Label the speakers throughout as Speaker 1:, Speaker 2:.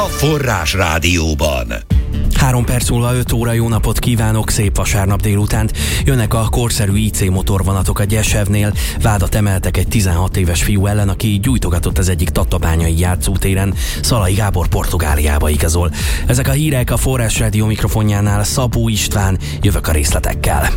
Speaker 1: Forrás Rádióban.
Speaker 2: 3 perc múlva 5 óra, jó napot kívánok, szép vasárnap délutánt. Jönnek a korszerű IC motorvonatok a Gyesevnél. Vádat emeltek egy 16 éves fiú ellen, aki gyújtogatott az egyik tatabányai játszótéren. Szalai Gábor Portugáliába igazol. Ezek a hírek a Forrás Rádió mikrofonjánál. Szabó István, jövök a részletekkel.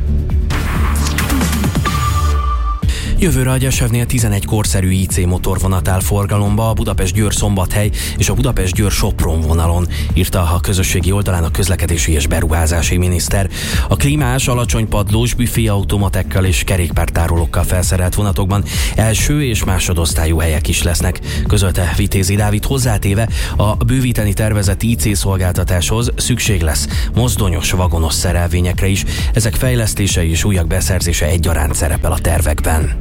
Speaker 2: Jövőre a Gyesevnél 11 korszerű IC motorvonat áll forgalomba a Budapest-Győr-Szombathely és a Budapest-Győr-Sopron vonalon, írta a közösségi oldalán a közlekedési és beruházási miniszter. A klímás, alacsonypadlós, büféautomatekkal és kerékpártárolókkal felszerelt vonatokban első és másodosztályú helyek is lesznek, közölte Vitézi Dávid, hozzátéve, a bővíteni tervezett IC szolgáltatáshoz szükség lesz mozdonyos, vagonos szerelvényekre is. Ezek fejlesztése és újak beszerzése egyaránt szerepel a tervekben.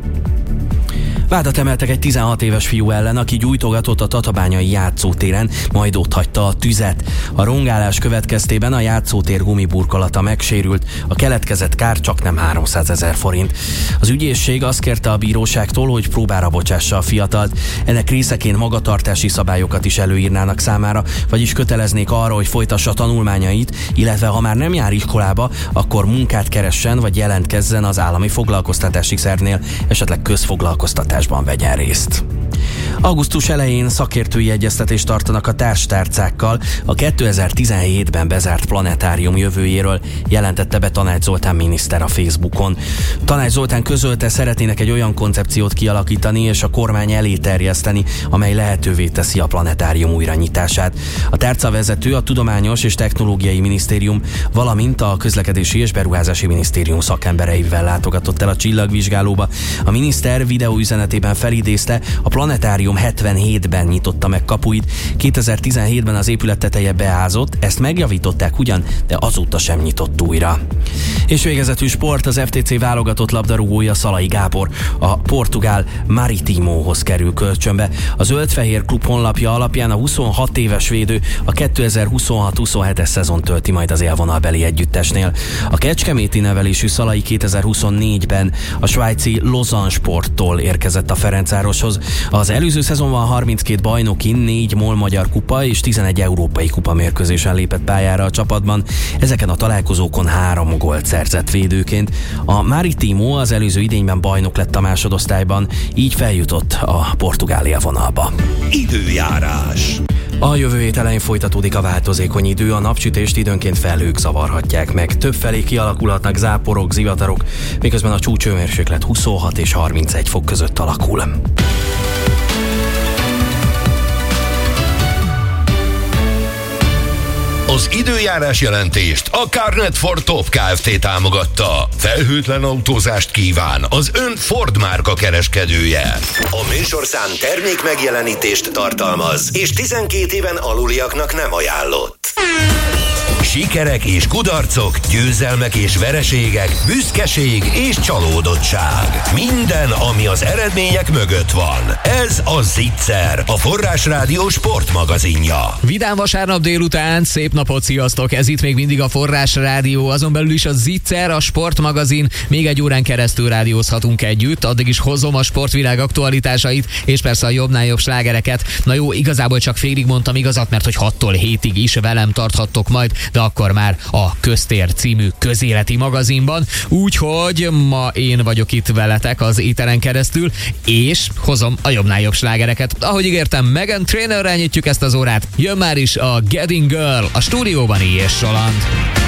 Speaker 2: Vádat emeltek egy 16 éves fiú ellen, aki gyújtogatott a tatabányai játszótéren, majd otthagyta a tüzet. A rongálás következtében a játszótér gumiburkolata megsérült, a keletkezett kár csaknem 300 000 forint. Az ügyészség azt kérte a bíróságtól, hogy próbára bocsássa a fiatalt. Ennek részeként magatartási szabályokat is előírnának számára, vagyis köteleznék arra, hogy folytassa tanulmányait, illetve ha már nem jár iskolába, akkor munkát keressen vagy jelentkezzen az állami foglalkoztatási szervnél, esetleg közfoglalkoztatásban vegyen részt. Augusztus elején szakértői egyeztetést tartanak a társtárcákkal a 2017-ben bezárt planetárium jövőjéről, jelentette be Tanács Zoltán miniszter a Facebookon. Tanács Zoltán közölte, szeretnének egy olyan koncepciót kialakítani és a kormány elé terjeszteni, amely lehetővé teszi a planetárium újranyitását. A tárcavezető a Tudományos és Technológiai Minisztérium, valamint a Közlekedési és Beruházási Minisztérium szakembereivel látogatott el a csillagvizsgálóba. A miniszter videóüzenetében felidézte, a planetárium 77-ben nyitotta meg kapuit, 2017-ben az épület teteje beázott, ezt megjavították ugyan, de azóta sem nyitott újra. És végezetül sport, az FTC válogatott labdarúgója Szalai Gábor a portugál Maritimóhoz kerül kölcsönbe. A zöld-fehér klub honlapja alapján a 26 éves védő a 2026-27-es szezon tölti majd az élvonalbeli együttesnél. A kecskeméti nevelésű Szalai 2024-ben a svájci Lausanne Sporttól érkezett a Ferencvároshoz. Az előző szezonban 32 bajnoki, 4 MOL magyar kupa és 11 európai kupa mérkőzésen lépett pályára a csapatban. Ezeken a találkozókon 3 gólt szerzett védőként. A Maritimo az előző idényben bajnok lett a másodosztályban, így feljutott a Portugália vonalba.
Speaker 1: Időjárás.
Speaker 2: A jövő hét elején folytatódik a változékony idő, a napsütést időnként felhők zavarhatják meg. Többfelé kialakulhatnak záporok, zivatarok, miközben a csúcshőmérséklet 26 és 31 fok között alakul.
Speaker 1: Az időjárás jelentést a Carnet Ford Top Kft. Támogatta. Felhőtlen autózást kíván az ön Ford márka kereskedője. A műsorszám termék megjelenítést tartalmaz, és 12 éven aluliaknak nem ajánlott. Sikerek és kudarcok, győzelmek és vereségek, büszkeség és csalódottság. Minden, ami az eredmények mögött van. Ez a Zicser, a Forrás Rádió sportmagazinja.
Speaker 3: Vidám vasárnap délután, szép napot, sziasztok! Ez itt még mindig a Forrás Rádió, azon belül is a Zicser, a sportmagazin. Még egy órán keresztül rádiózhatunk együtt, addig is hozom a sportvilág aktualitásait, és persze a jobbnál jobb slágereket. Na jó, igazából csak félig mondtam igazat, mert hogy 6-tól 7-ig is velem tarthattok majd, de akkor már a Köztér című közéleti magazinban. Úgyhogy ma én vagyok itt veletek az éteren keresztül, és hozom a jobbnál jobb slágereket. Ahogy ígértem, Meghan Trainerrel nyitjuk ezt az órát. Jön már is a Getting Girl, a stúdióban Ilyes Roland.